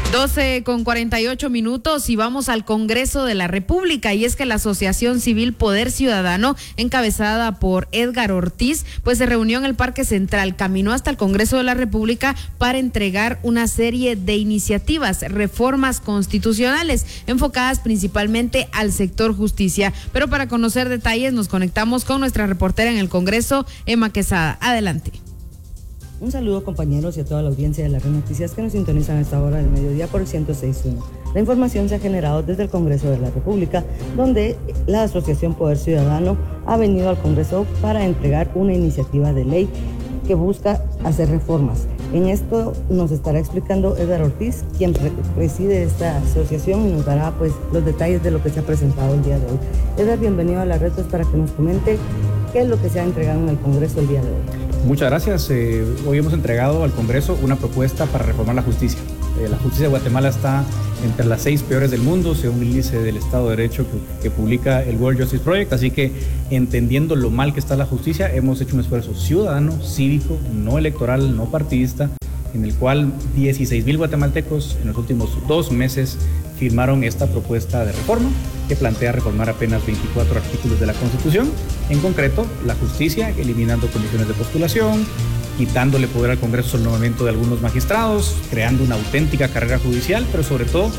12:48 y vamos al Congreso de la República, y es que la Asociación Civil Poder Ciudadano, encabezada por Edgar Ortiz, pues se reunió en el Parque Central, caminó hasta el Congreso de la República para entregar una serie de iniciativas, reformas constitucionales, enfocadas principalmente al sector justicia. Pero para conocer detalles nos conectamos con nuestra reportera en el Congreso, Emma Quesada. Adelante. Un saludo, compañeros, y a toda la audiencia de las noticias que nos sintonizan a esta hora del mediodía por el 106.1. La información se ha generado desde el Congreso de la República, donde la Asociación Poder Ciudadano ha venido al Congreso para entregar una iniciativa de ley que busca hacer reformas. En esto nos estará explicando Edgar Ortiz, quien preside esta asociación, y nos dará pues los detalles de lo que se ha presentado el día de hoy. Edgar, bienvenido a la red, pues, para que nos comente qué es lo que se ha entregado en el Congreso el día de hoy. Muchas gracias. Hoy hemos entregado al Congreso una propuesta para reformar la justicia. La justicia de Guatemala está entre las 6 peores del mundo, según el índice del Estado de Derecho que publica el World Justice Project. Así que, entendiendo lo mal que está la justicia, hemos hecho un esfuerzo ciudadano, cívico, no electoral, no partidista, en el cual 16,000 guatemaltecos en los últimos 2 meses firmaron esta propuesta de reforma que plantea reformar apenas 24 artículos de la Constitución, en concreto la justicia, eliminando condiciones de postulación, quitándole poder al Congreso el nombramiento de algunos magistrados, creando una auténtica carrera judicial, pero sobre todo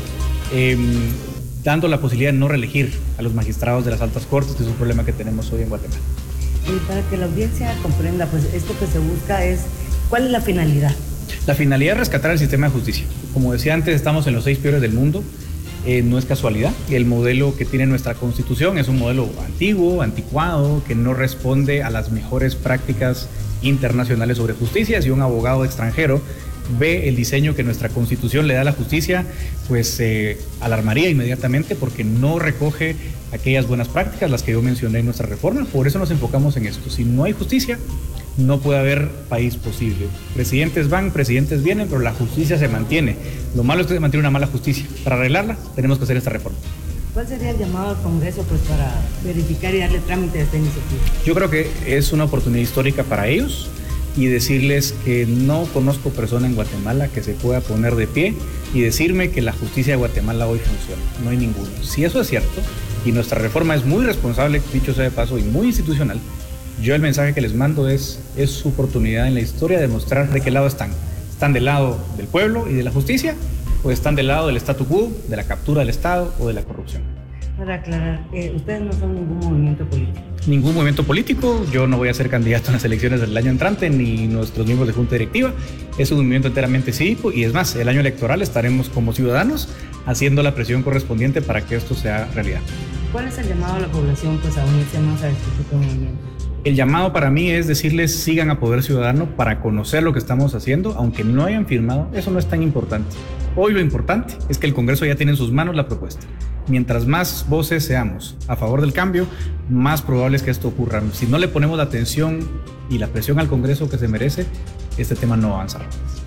dando la posibilidad de no reelegir a los magistrados de las altas cortes, que es un problema que tenemos hoy en Guatemala. Y para que la audiencia comprenda, pues esto que se busca es, ¿cuál es la finalidad? La finalidad es rescatar el sistema de justicia. Como decía antes, estamos en los 6 peores del mundo. No es casualidad. El modelo que tiene nuestra Constitución es un modelo antiguo, anticuado, que no responde a las mejores prácticas internacionales sobre justicia. Si un abogado extranjero ve el diseño que nuestra Constitución le da a la justicia, pues alarmaría inmediatamente, porque no recoge aquellas buenas prácticas, las que yo mencioné en nuestra reforma. Por eso nos enfocamos en esto. Si no hay justicia, no puede haber país posible. Presidentes van, presidentes vienen, pero la justicia se mantiene. Lo malo es que se mantiene una mala justicia. Para arreglarla, tenemos que hacer esta reforma. ¿Cuál sería el llamado al Congreso pues para verificar y darle trámite a esta iniciativa? Yo creo que es una oportunidad histórica para ellos, y decirles que no conozco persona en Guatemala que se pueda poner de pie y decirme que la justicia de Guatemala hoy funciona. No hay ninguno. Si eso es cierto, y nuestra reforma es muy responsable, dicho sea de paso, y muy institucional, yo el mensaje que les mando es su oportunidad en la historia de mostrar de qué lado están. ¿Están del lado del pueblo y de la justicia, o están del lado del statu quo, de la captura del Estado o de la corrupción? Para aclarar, ustedes no son ningún movimiento político. Ningún movimiento político. Yo no voy a ser candidato en las elecciones del año entrante, ni nuestros miembros de junta directiva. Es un movimiento enteramente cívico, y es más, el año electoral estaremos como ciudadanos haciendo la presión correspondiente para que esto sea realidad. ¿Cuál es el llamado a la población pues a unirse más a este tipo de movimientos? El llamado para mí es decirles: sigan a Poder Ciudadano para conocer lo que estamos haciendo, aunque no hayan firmado. Eso no es tan importante. Hoy lo importante es que el Congreso ya tiene en sus manos la propuesta. Mientras más voces seamos a favor del cambio, más probable es que esto ocurra. Si no le ponemos la atención y la presión al Congreso que se merece, este tema no avanzará.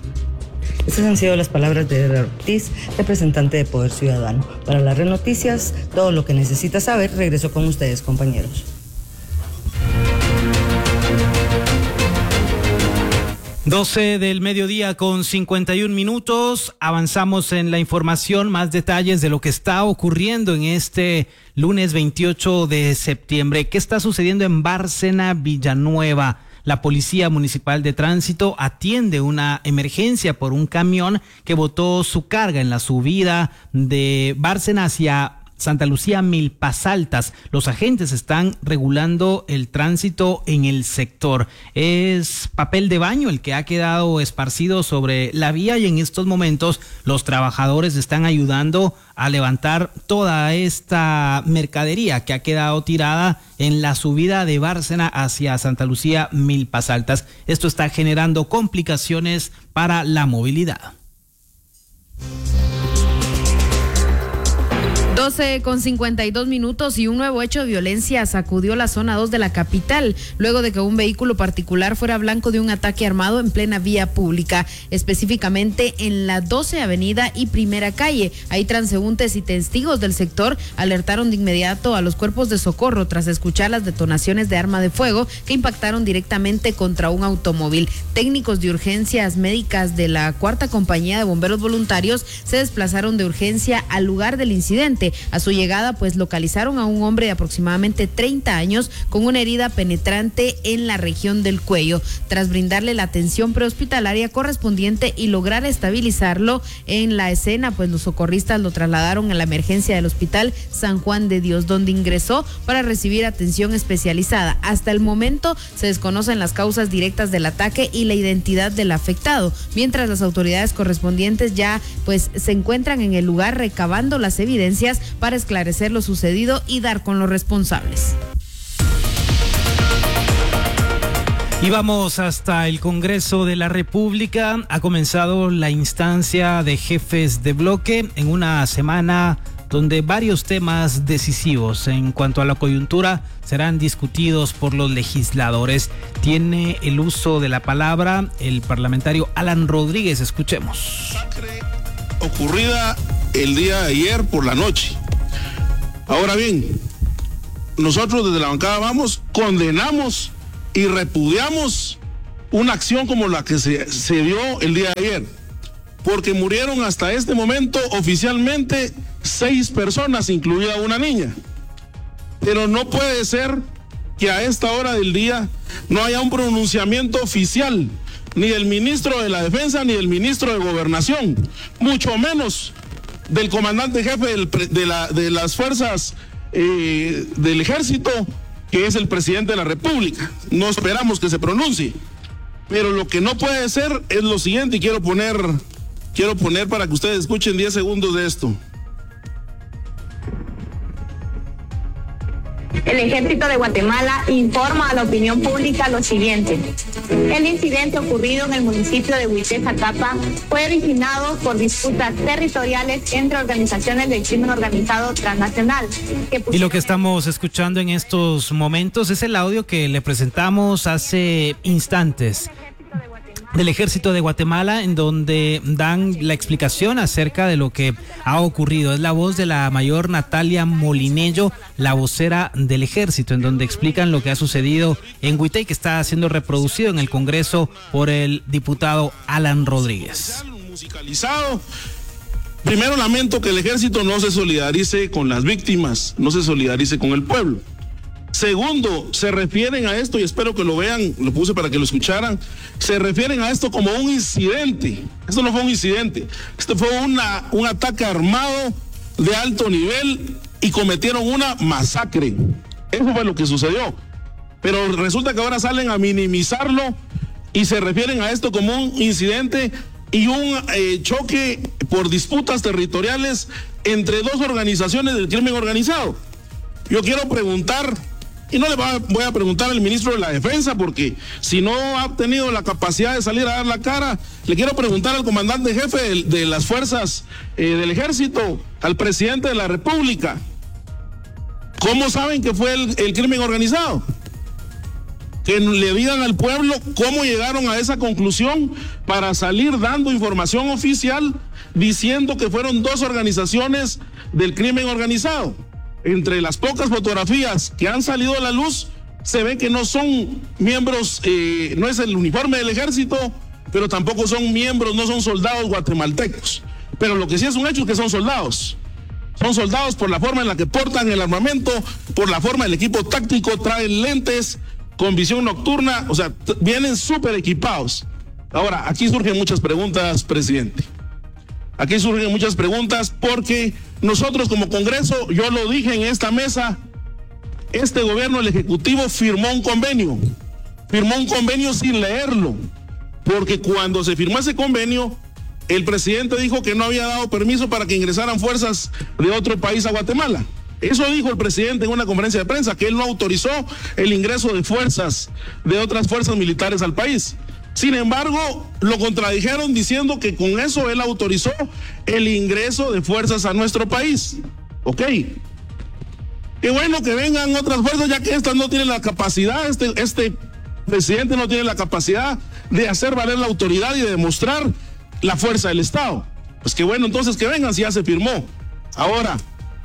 Estas han sido las palabras de Edgar Ortiz, representante de Poder Ciudadano. Para las Red Noticias, todo lo que necesitas saber, regreso con ustedes, compañeros. 12 del mediodía con 51 minutos. Avanzamos en la información, más detalles de lo que está ocurriendo en este lunes 28 de septiembre. ¿Qué está sucediendo en Bárcena, Villanueva? La Policía Municipal de Tránsito atiende una emergencia por un camión que botó su carga en la subida de Bárcena hacia Santa Lucía Milpas Altas. Los agentes están regulando el tránsito en el sector. Es papel de baño el que ha quedado esparcido sobre la vía, y en estos momentos los trabajadores están ayudando a levantar toda esta mercadería que ha quedado tirada en la subida de Bárcena hacia Santa Lucía Milpas Altas. Esto está generando complicaciones para la movilidad. 12:52 y un nuevo hecho de violencia sacudió la zona 2 de la capital, luego de que un vehículo particular fuera blanco de un ataque armado en plena vía pública, específicamente en la 12 Avenida y Primera Calle. Ahí transeúntes y testigos del sector alertaron de inmediato a los cuerpos de socorro tras escuchar las detonaciones de arma de fuego que impactaron directamente contra un automóvil. Técnicos de urgencias médicas de la 4ª Compañía de Bomberos Voluntarios se desplazaron de urgencia al lugar del incidente. A su llegada, pues localizaron a un hombre de aproximadamente 30 años con una herida penetrante en la región del cuello. Tras brindarle la atención prehospitalaria correspondiente y lograr estabilizarlo en la escena, pues los socorristas lo trasladaron a la emergencia del Hospital San Juan de Dios, donde ingresó para recibir atención especializada. Hasta el momento se desconocen las causas directas del ataque y la identidad del afectado, mientras las autoridades correspondientes ya pues se encuentran en el lugar recabando las evidencias para esclarecer lo sucedido y dar con los responsables. Y vamos hasta el Congreso de la República. Ha comenzado la instancia de jefes de bloque en una semana donde varios temas decisivos en cuanto a la coyuntura serán discutidos por los legisladores. Tiene el uso de la palabra el parlamentario Alan Rodríguez. Escuchemos. Ocurrida el día de ayer por la noche. Ahora bien, nosotros desde la bancada Vamos condenamos y repudiamos una acción como la que se dio el día de ayer, porque murieron hasta este momento oficialmente 6 personas, incluida una niña. Pero no puede ser que a esta hora del día no haya un pronunciamiento oficial ni del ministro de la Defensa ni del ministro de Gobernación, mucho menos del comandante jefe de las fuerzas del ejército, que es el presidente de la República. No esperamos que se pronuncie, pero lo que no puede ser es lo siguiente, y quiero poner para que ustedes escuchen 10 segundos de esto. El Ejército de Guatemala informa a la opinión pública lo siguiente. El incidente ocurrido en el municipio de Huité-Zacapa fue originado por disputas territoriales entre organizaciones del crimen organizado transnacional. Y lo que estamos escuchando en estos momentos es el audio que le presentamos hace instantes del Ejército de Guatemala, en donde dan la explicación acerca de lo que ha ocurrido. Es la voz de la mayor Natalia Molinello, la vocera del Ejército, en donde explican lo que ha sucedido en Huité y que está siendo reproducido en el Congreso por el diputado Alan Rodríguez. Musicalizado. Primero, lamento que el Ejército no se solidarice con las víctimas, no se solidarice con el pueblo. Segundo, se refieren a esto, y espero que lo vean, lo puse para que lo escucharan, se refieren a esto como un incidente. Esto no fue un incidente, esto fue un ataque armado de alto nivel y cometieron una masacre. Eso fue lo que sucedió. Pero resulta que ahora salen a minimizarlo y se refieren a esto como un incidente y un choque por disputas territoriales entre 2 organizaciones del crimen organizado. Yo quiero preguntar, y no le voy a preguntar al ministro de la Defensa, porque si no ha tenido la capacidad de salir a dar la cara, le quiero preguntar al comandante jefe de las fuerzas del Ejército, al presidente de la República, ¿cómo saben que fue el crimen organizado? Que le digan al pueblo cómo llegaron a esa conclusión para salir dando información oficial diciendo que fueron 2 organizaciones del crimen organizado. Entre las pocas fotografías que han salido a la luz, se ve que no son miembros, no es el uniforme del Ejército, pero tampoco son miembros, no son soldados guatemaltecos. Pero lo que sí es un hecho es que son soldados. Son soldados por la forma en la que portan el armamento, por la forma del equipo táctico, traen lentes con visión nocturna, o sea, vienen súper equipados. Ahora, aquí surgen muchas preguntas, presidente. Aquí surgen muchas preguntas porque nosotros como Congreso, yo lo dije en esta mesa, este gobierno, el Ejecutivo, firmó un convenio sin leerlo, porque cuando se firmó ese convenio, el presidente dijo que no había dado permiso para que ingresaran fuerzas de otro país a Guatemala. Eso dijo el presidente en una conferencia de prensa, que él no autorizó el ingreso de fuerzas, de otras fuerzas militares al país. Sin embargo, lo contradijeron diciendo que con eso él autorizó el ingreso de fuerzas a nuestro país. Ok. Qué bueno que vengan otras fuerzas, ya que estas no tienen la capacidad, este presidente no tiene la capacidad de hacer valer la autoridad y de demostrar la fuerza del Estado. Pues qué bueno entonces que vengan si ya se firmó. Ahora,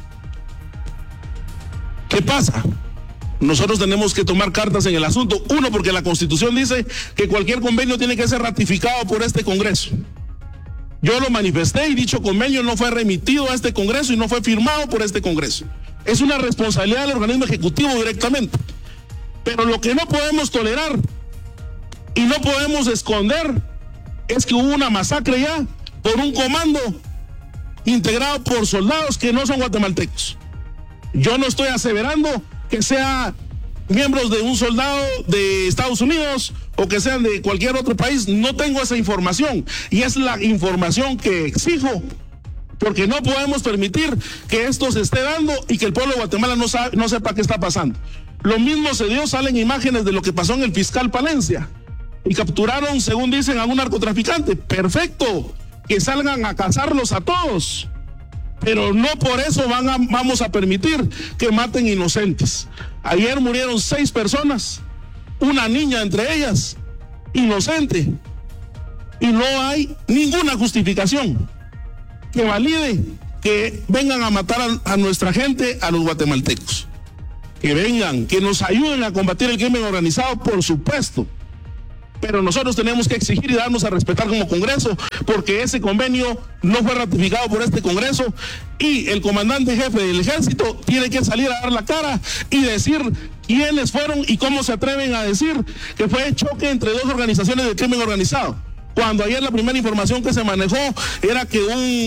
¿qué pasa? Nosotros tenemos que tomar cartas en el asunto. Uno, porque la Constitución dice que cualquier convenio tiene que ser ratificado por este Congreso. Yo lo manifesté y dicho convenio no fue remitido a este Congreso y no fue firmado por este Congreso. Es una responsabilidad del organismo ejecutivo directamente. Pero lo que no podemos tolerar y no podemos esconder es que hubo una masacre ya por un comando integrado por soldados que no son guatemaltecos. Yo no estoy aseverando que sean miembros de un soldado de Estados Unidos o que sean de cualquier otro país. No tengo esa información y es la información que exijo, porque no podemos permitir que esto se esté dando y que el pueblo de Guatemala no sepa qué está pasando. Lo mismo se dio, salen imágenes de lo que pasó en el Fiscal Palencia y capturaron, según dicen, a un narcotraficante. Perfecto, que salgan a cazarlos a todos, pero no por eso vamos a permitir que maten inocentes. Ayer murieron 6 personas, una niña entre ellas, inocente, y no hay ninguna justificación que valide que vengan a matar a nuestra gente, a los guatemaltecos. Que vengan, que nos ayuden a combatir el crimen organizado, por supuesto. Pero nosotros tenemos que exigir y darnos a respetar como Congreso, porque ese convenio no fue ratificado por este Congreso y el comandante jefe del Ejército tiene que salir a dar la cara y decir quiénes fueron y cómo se atreven a decir que fue choque entre dos organizaciones de crimen organizado. Cuando ayer la primera información que se manejó era que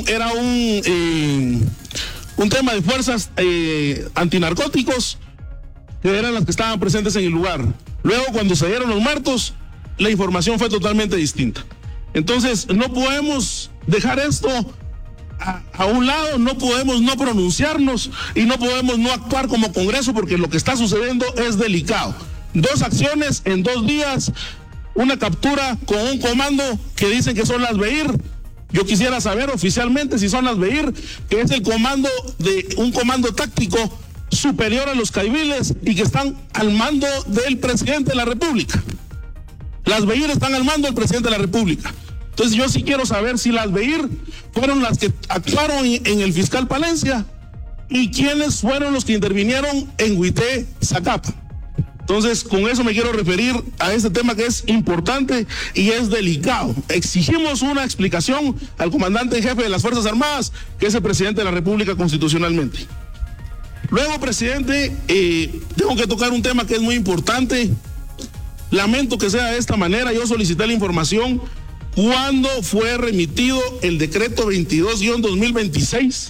un tema de fuerzas antinarcóticos que eran las que estaban presentes en el lugar. Luego, cuando se dieron los muertos, la información fue totalmente distinta. Entonces, no podemos dejar esto a un lado, no podemos no pronunciarnos y no podemos no actuar como Congreso, porque lo que está sucediendo es delicado. 2 acciones en 2 días, una captura con un comando que dicen que son las BEIR. Yo quisiera saber oficialmente si son las BEIR, que es el comando de un comando táctico superior a los caiviles y que están al mando del presidente de la República. Las BEIR están al mando del presidente de la República. Entonces yo sí quiero saber si las BEIR fueron las que actuaron en el Fiscal Palencia y quiénes fueron los que intervinieron en Huité, Zacapa. Entonces, con eso me quiero referir a este tema que es importante y es delicado. Exigimos una explicación al comandante en jefe de las Fuerzas Armadas, que es el presidente de la República constitucionalmente. Luego, presidente, tengo que tocar un tema que es muy importante. Lamento que sea de esta manera. Yo solicité la información cuando fue remitido el decreto 22-2026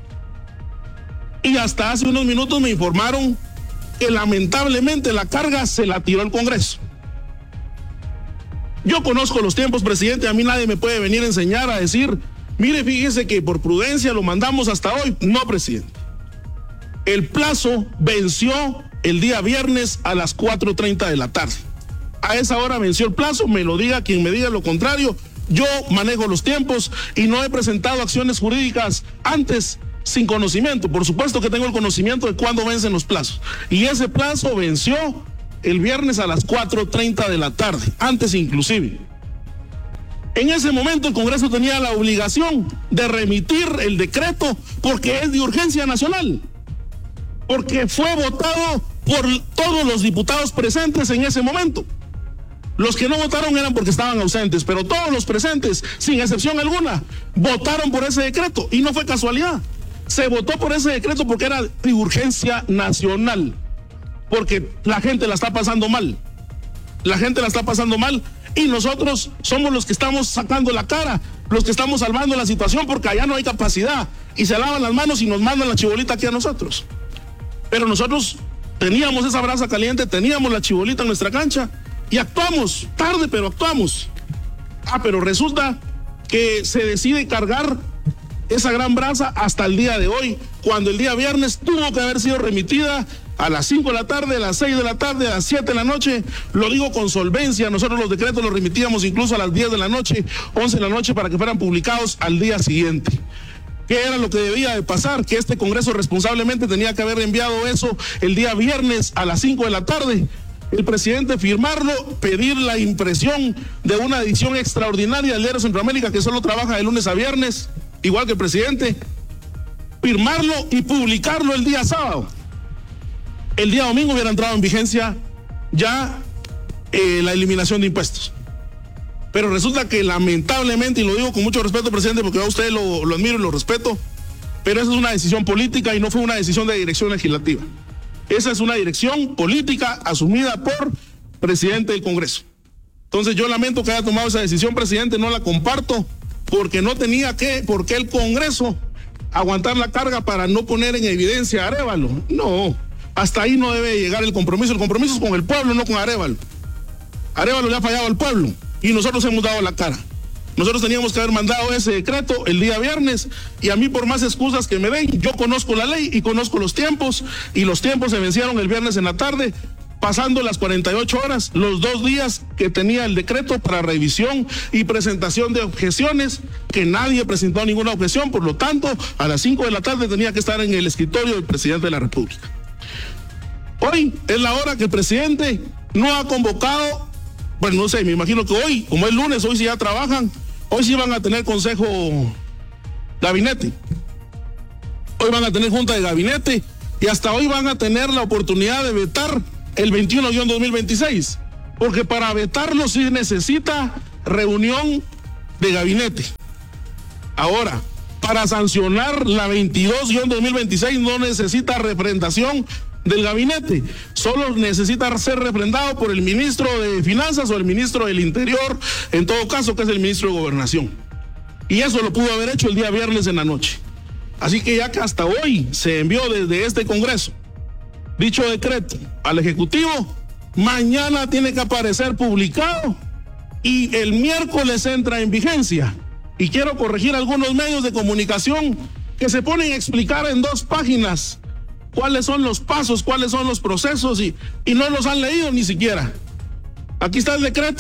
y hasta hace unos minutos me informaron que lamentablemente la carga se la tiró el Congreso. Yo conozco los tiempos, presidente, a mí nadie me puede venir a enseñar a decir, mire, fíjese que por prudencia lo mandamos hasta hoy. No, presidente. El plazo venció el día viernes a las 4:30 de la tarde. A esa hora venció el plazo, me lo diga quien me diga lo contrario. Yo manejo los tiempos y no he presentado acciones jurídicas antes sin conocimiento. Por supuesto que tengo el conocimiento de cuándo vencen los plazos. Y ese plazo venció el viernes a las 4:30 de la tarde, antes inclusive. En ese momento el Congreso tenía la obligación de remitir el decreto porque es de urgencia nacional, porque fue votado por todos los diputados presentes en ese momento. Los que no votaron eran porque estaban ausentes, pero todos los presentes, sin excepción alguna, votaron por ese decreto y no fue casualidad. Se votó por ese decreto porque era de urgencia nacional, porque la gente la está pasando mal. La gente la está pasando mal y nosotros somos los que estamos sacando la cara, los que estamos salvando la situación, porque allá no hay capacidad y se lavan las manos y nos mandan la chibolita aquí a nosotros. Pero nosotros teníamos esa brasa caliente, teníamos la chibolita en nuestra cancha y actuamos, tarde pero actuamos. Pero resulta que se decide cargar esa gran brasa hasta el día de hoy, cuando el día viernes tuvo que haber sido remitida a las 5 de la tarde, a las 6 de la tarde, a las 7 de la noche. Lo digo con solvencia, nosotros los decretos los remitíamos incluso a las 10 de la noche, 11 de la noche, para que fueran publicados al día siguiente. qué era lo que debía de pasar, que este Congreso responsablemente tenía que haber enviado eso el día viernes a las 5 de la tarde. El presidente firmarlo, pedir la impresión de una edición extraordinaria del Diario Centroamérica que solo trabaja de lunes a viernes, igual que el presidente, firmarlo y publicarlo el día sábado. El día domingo hubiera entrado en vigencia ya la eliminación de impuestos. Pero resulta que lamentablemente, y lo digo con mucho respeto, presidente, porque a usted lo admiro y lo respeto, pero esa es una decisión política y no fue una decisión de dirección legislativa. Esa es una dirección política asumida por presidente del Congreso. Entonces yo lamento que haya tomado esa decisión, presidente, no la comparto, porque no tenía por qué el Congreso aguantar la carga para no poner en evidencia a Arévalo. No, hasta ahí no debe llegar el compromiso es con el pueblo, no con Arévalo. Arévalo le ha fallado al pueblo y nosotros hemos dado la cara. Nosotros teníamos que haber mandado ese decreto el día viernes y a mí, por más excusas que me den, yo conozco la ley y conozco los tiempos, y los tiempos se vencieron el viernes en la tarde, pasando las 48 horas, los 2 días que tenía el decreto para revisión y presentación de objeciones, que nadie presentó ninguna objeción, por lo tanto, a las 5 de la tarde tenía que estar en el escritorio del presidente de la República. Hoy es la hora que el presidente no ha convocado, bueno, no sé, me imagino que hoy, como es lunes, hoy sí ya trabajan, hoy sí van a tener consejo gabinete. Hoy van a tener junta de gabinete y hasta hoy van a tener la oportunidad de vetar el 21-2026. Porque para vetarlo sí necesita reunión de gabinete. Ahora, para sancionar la 22-2026 no necesita refrendación del gabinete, solo necesita ser refrendado por el ministro de Finanzas o el ministro del Interior, en todo caso, que es el ministro de Gobernación. Y eso lo pudo haber hecho el día viernes en la noche. Así que ya que hasta hoy se envió desde este Congreso dicho decreto al Ejecutivo, mañana tiene que aparecer publicado y el miércoles entra en vigencia. Y quiero corregir algunos medios de comunicación que se ponen a explicar en 2 páginas cuáles son los pasos, cuáles son los procesos y no los han leído ni siquiera. Aquí está el decreto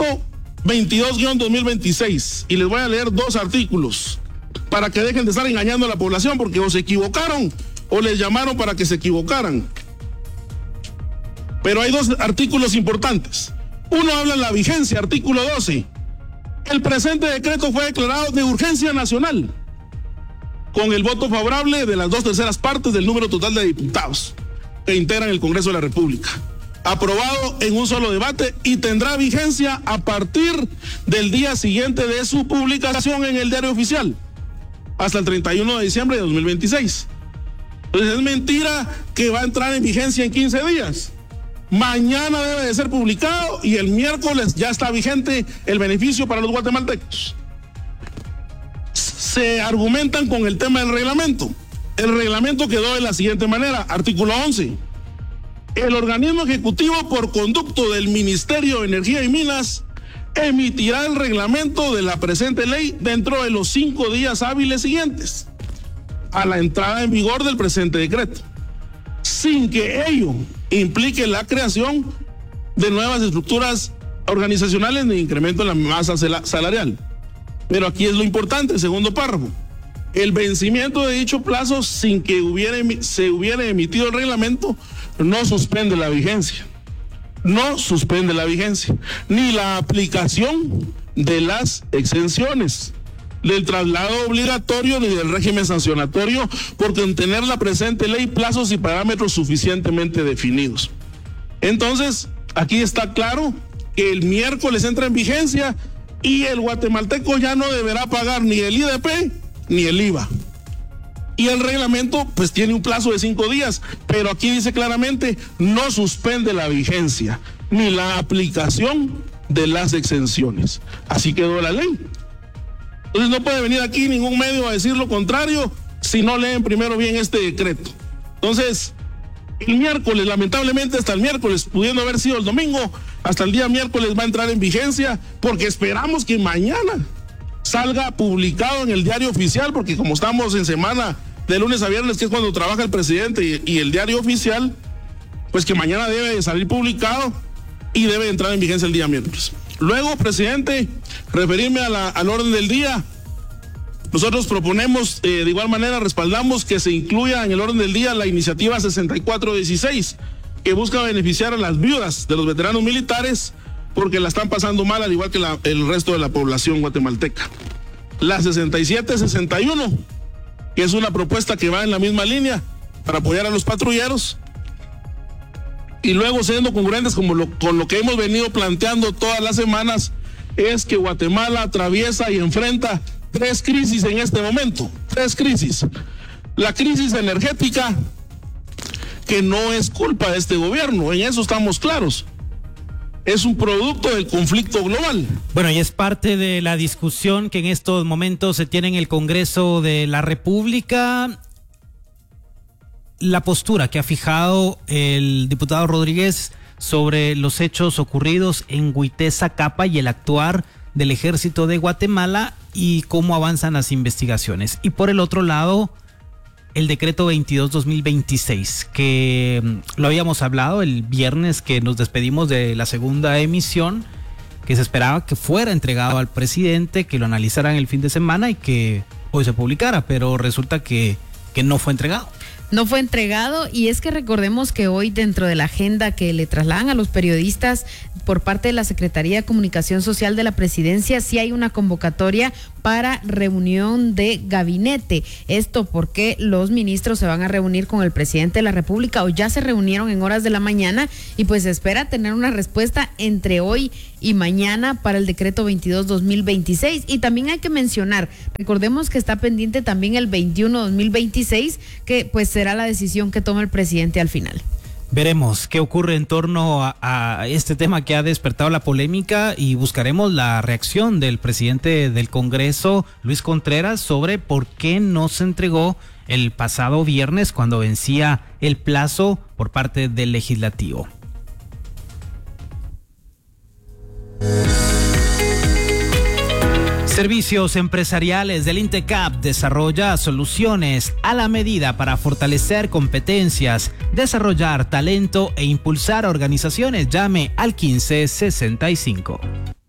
22-2026 y les voy a leer 2 artículos para que dejen de estar engañando a la población, porque o se equivocaron o les llamaron para que se equivocaran. Pero hay 2 artículos importantes. Uno habla de la vigencia, artículo 12. El presente decreto fue declarado de urgencia nacional, con el voto favorable de las 2/3 partes del número total de diputados que integran el Congreso de la República. Aprobado en un solo debate y tendrá vigencia a partir del día siguiente de su publicación en el Diario Oficial, hasta el 31 de diciembre de 2026. Entonces es mentira que va a entrar en vigencia en 15 días. Mañana debe de ser publicado y el miércoles ya está vigente el beneficio para los guatemaltecos. Se argumentan con el tema del reglamento. El reglamento quedó de la siguiente manera, artículo 11. El organismo ejecutivo, por conducto del Ministerio de Energía y Minas, emitirá el reglamento de la presente ley dentro de los 5 días hábiles siguientes a la entrada en vigor del presente decreto, sin que ello implique la creación de nuevas estructuras organizacionales ni incremento en la masa salarial. Pero aquí es lo importante, el segundo párrafo. El vencimiento de dicho plazo sin que se hubiera emitido el reglamento no suspende la vigencia. No suspende la vigencia, ni la aplicación de las exenciones, del traslado obligatorio ni del régimen sancionatorio por contener la presente ley plazos y parámetros suficientemente definidos. Entonces, aquí está claro que el miércoles entra en vigencia y el guatemalteco ya no deberá pagar ni el IDP ni el IVA. Y el reglamento pues tiene un plazo de 5 días, pero aquí dice claramente no suspende la vigencia ni la aplicación de las exenciones. Así quedó la ley. Entonces no puede venir aquí ningún medio a decir lo contrario si no leen primero bien este decreto. Entonces, el miércoles, lamentablemente hasta el miércoles, pudiendo haber sido el domingo, hasta el día miércoles va a entrar en vigencia, porque esperamos que mañana salga publicado en el Diario Oficial, porque como estamos en semana de lunes a viernes, que es cuando trabaja el presidente y el Diario Oficial, pues que mañana debe de salir publicado y debe entrar en vigencia el día miércoles. Luego, presidente, referirme al orden del día. Nosotros proponemos, de igual manera respaldamos que se incluya en el orden del día la iniciativa 6416, que busca beneficiar a las viudas de los veteranos militares porque la están pasando mal, al igual que el resto de la población guatemalteca. La 6761, que es una propuesta que va en la misma línea para apoyar a los patrulleros. Y luego, siendo congruentes con lo que hemos venido planteando todas las semanas, es que Guatemala atraviesa y enfrenta 3 crisis en este momento, 3 crisis. La crisis energética, que no es culpa de este gobierno, en eso estamos claros. Es un producto del conflicto global. Bueno, y es parte de la discusión que en estos momentos se tiene en el Congreso de la República. La postura que ha fijado el diputado Rodríguez sobre los hechos ocurridos en Huiteza-Capa y el actuar del Ejército de Guatemala y cómo avanzan las investigaciones. Y por el otro lado, el decreto 22-2026, que lo habíamos hablado el viernes que nos despedimos de la segunda emisión, que se esperaba que fuera entregado al presidente, que lo analizaran el fin de semana y que hoy se publicara, pero resulta que no fue entregado. No fue entregado, y es que recordemos que hoy, dentro de la agenda que le trasladan a los periodistas por parte de la Secretaría de Comunicación Social de la Presidencia, sí hay una convocatoria para reunión de gabinete. Esto porque los ministros se van a reunir con el presidente de la República, o ya se reunieron en horas de la mañana, y pues se espera tener una respuesta entre hoy y mañana para el decreto 22-2026. Y también hay que mencionar, recordemos que está pendiente también el 21-2026, que pues será la decisión que tome el presidente al final. Veremos qué ocurre en torno a este tema que ha despertado la polémica, y buscaremos la reacción del presidente del Congreso, Luis Contreras, sobre por qué no se entregó el pasado viernes cuando vencía el plazo por parte del legislativo. Servicios Empresariales del INTECAP desarrolla soluciones a la medida para fortalecer competencias, desarrollar talento e impulsar organizaciones. Llame al 1565.